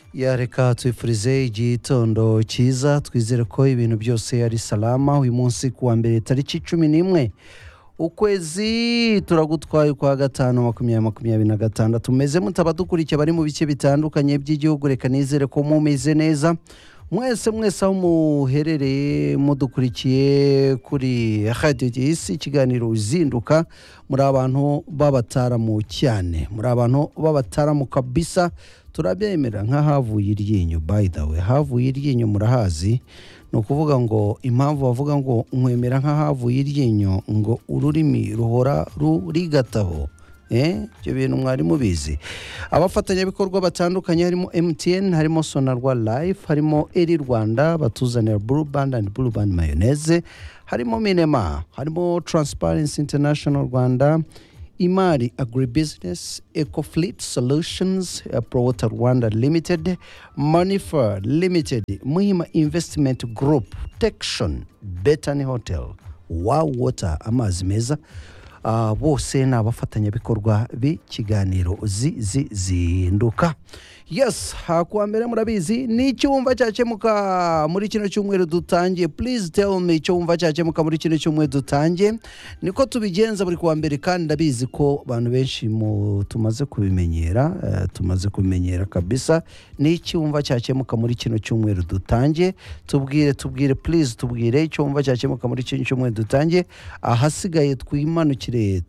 Reka twifurize igitondo cyiza twizere ko ibintu byose ari salama. Uyu munsi kuwa mbere tariki 11 ukwezi turagutwaye kwa gatanu 2026 tumeze mutaba dukurikiye bari mu bice bitandukanye by'igihugu. Reka nizere ko mumeze neza mwese aho muherereye mudukurikiye kuri Radio Gisi ikiganiro uzinduka. Muri abantu b'abataramu cyane, muri abantu b'abataramu kabisa, turabyemera nk'ahavuye iryinyo. By the way, havuye iryinyo murahazi, no kuvuga ngo impamvu bavuga ngo nkwemera nk'ahavuye iryinyo ngo ururimi ruhora rurigataho. Ibyo bintu mwari mubizi. Abafatanyabikorwa batandukanye harimo MTN, harimo Sonarwa Life, harimo Eri Rwanda batuzanira Blue Band and Blue Band Mayonnaise, harimo Minema, harimo Transparency International Rwanda, Imari Agribusiness, Ecofleet Solutions, Prowota Rwanda Limited, Manifa Limited, Muhima Investment Group, Textion, Betani Hotel, Wow Water amazi meza. Bose ni abafatanyabikorwa b'ikiganiro zinduka. Yes, hakuwa mbere murabizi ni icyumva cyakemuka muri kino cyumweru dutangiye. Please tell me icyumva cyakemuka muri kino cyumweru dutangiye. Niko tubigenza buri kuwa mbere, kandi ndabizi ko abantu benshi tumaze kubimenyera kabisa. Ni icyumva cyakemuka muri kino cyumweru dutangiye. Tubwire please, tubwire icyumva cyakemuka muri kino cyumweru dutangiye. Ahasigaye twimanukire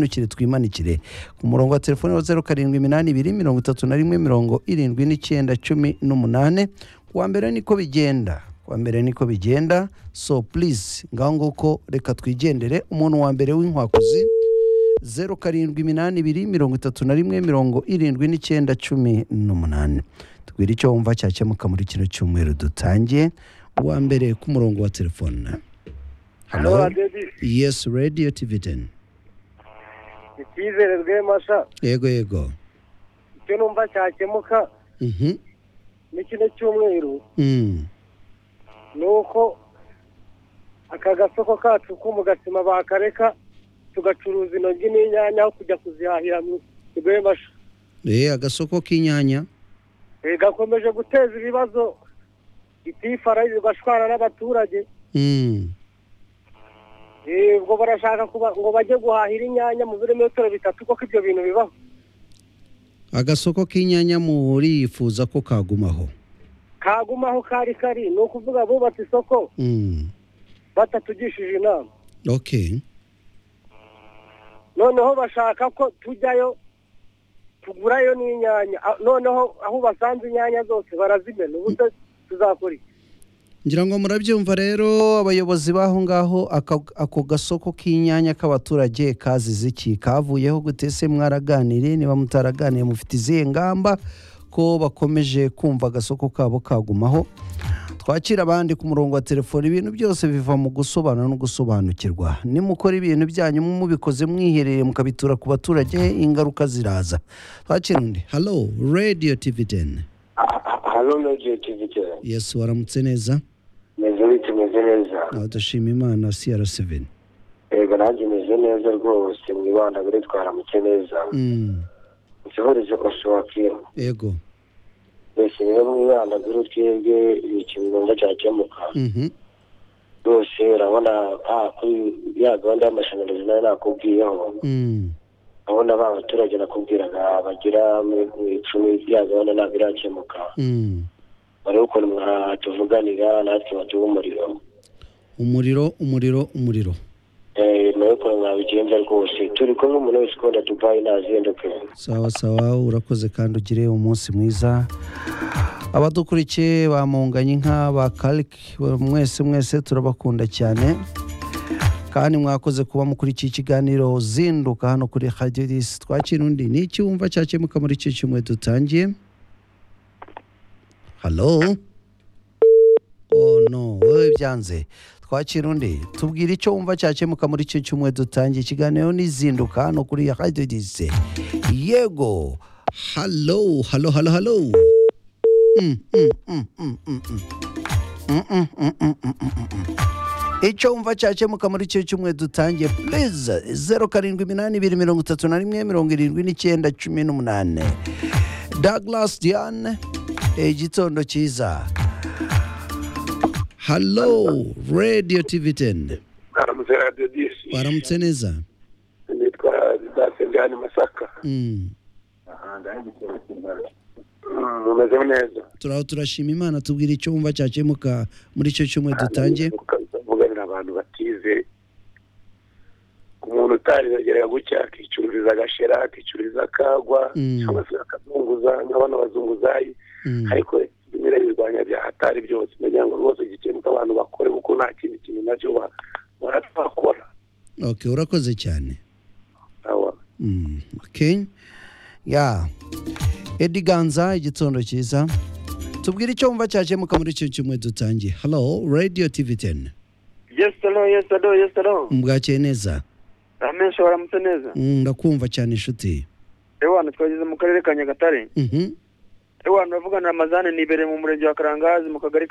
ku murongo wa telefone wa 0782 kuwa mbere niko bigenda. So please ngaho nguko reka twigendere. Umuntu wa mbere w'inkwakuzi 0782 tubwire icyo wumva cyakemuka muri kino cyumweru dutangiye. Uwa mbere ku murongo wa telefone. Hello. Yes, Radio TV10. Icyizere Rwemasha. Yego. Icyo numva cyakemuka ni kino cyumweru nuko aka gasoko kacu ko mu Gasima bakareka tugacuruza intoryi n'inyanya aho kujya kuzihahira mu Rwemasha. Agasoko k'inyanya gakomeje guteza ibibazo, itifara bigashwana n'abaturage. Ubwo barashaka ngo bajye guhahira inyanya mu birometero 3 kuko ibyo bintu bibaho. Agasoko k'inyanya murifuza ko kagumaho kari no kuvuga bubatse isoko batatugishije inama. Okay. Noneho bashaka ko tujyayo tugurayo n'inyanya, noneho aho basanze inyanya zose barazimena. Ubu tuzakora iki? Ngira ngo murabyumva rero abayobozi baho ngaho. Ako gasoko k'inyanya k'abaturage kazize iki? Kavuyeho gutese mwaraganire? Niba mutaraganiye mufite izihe ngamba ko bakomeje kumva agasoko kabo kagumaho? Twakira abandi ku murongo wa telefone. Ibintu byose biva mu gusobanura no gusobanukirwa. Nimukora ibintu byanyu mubikoze mwihereye mukabitura ku baturage, ingaruka ziraza. Twakira undi. Hello Radio TV10. Hello Radio TV10. Yes, waramutse neza? Meze neza. Dushima Imana. CR7. Yego, nanjye meze neza rwose. Mwibanda bire twaramutse neza. Nsohoreje kwashwakira. Yego. Bese niyo mwibanda bire twebwe ikintu cyakemuka. Rwose urabona kuri ya gahunda y'amashanyarazi nayo nakubwiyeho. Abona abaturage nakubwiraga bagira mu 10 ya gahunda nabirakemuka. Bari ukuntu mwatuvuganira natwe batuwe umuriro. Nawe ko mwabigenza rwose turi kumwe umuntu wese ko ndatubaye nazinduke. Sawa urakoze kandi ugire umunsi mwiza. Abadukurikiye bamunganye inka ba Kalik mwese turabakunda cyane, kandi mwakoze kuba mukurikiye ikiganiro zinduka hano kuri Radio Gisi. Twakira undi. Ni icyumva cyakemuka muri iki cyumwe dutangiye. Hello. Oh no, wewe byanze. Twakira undi. Tubwire icyo wumva cyakemuka muri iki cyumwe dutangiye. Ikiganiro nizinduka hano kuri Radio Gisi. Yego. Hello. icyo wumva cyakemuka muri icyo cyumwe dutangiye please 0782 31 79 18. Douglas Diane igitondo cyiza. Hello Radio TV10. Aramutse Radio Disi. Waramutse neza. Nitwa Dasengani Masaka. Mumeze neza. Turashima Imana, tubwira icyo wumva cyakemuka muri icyo cyumweru dutangiye. Kuvuganira abantu batize, umuntu utarigerera gucya akicururiza agashera, akicururiza akagwa, cyangwa se akazunguza nk'abana bazunguzayi, ariko ibimera birwanya byahatari byose, kugira ngo rwose gikemuka abantu bakore kuko nta kindi kintu nacyo barakora. Okay, urakoze cyane. Awa. Okay. Ya. Eddie Ganza, igitondo cyiza. Tubwire icyo wumva cyakemuka muri icyo cyumweru dutangiye. Hello Radio TV10. Yes hello. Mbwakeye neza. Amesha waramutse neza. Ndakumva cyane inshuti. Ewana twageze mu karere ka Nyagatare. Ewana bavugana Ramazane nibere mu murenge wa Karangazi mu kagari